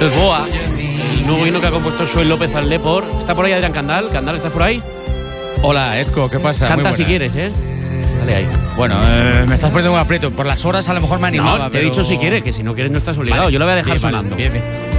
Esto es Boa, el nuevo himno que ha compuesto Joel López al Depor. ¿Está por ahí Adrián Candal? ¿Candal, estás por ahí? Hola, Esco, ¿qué pasa? Canta si quieres, Dale ahí. Bueno, me estás poniendo un aprieto. Por las horas a lo mejor me animaba. No, te he dicho si quieres, que si no quieres no estás obligado. Vale, yo lo voy a dejar bien, sonando. Bien.